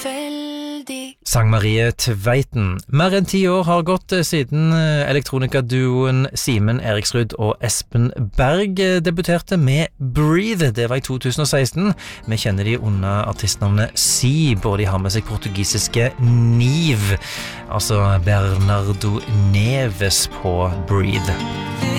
Sang Marie Tveiten. Mer enn 10 år har gått siden elektronikaduoen Simen Eriksrud og Espen Berg debuterte med Breathe. Det var i 2016. Vi kjenner de under artistnavnet Seeb, og de har med seg portugisiske Nive, altså Bernardo Neves på Breathe.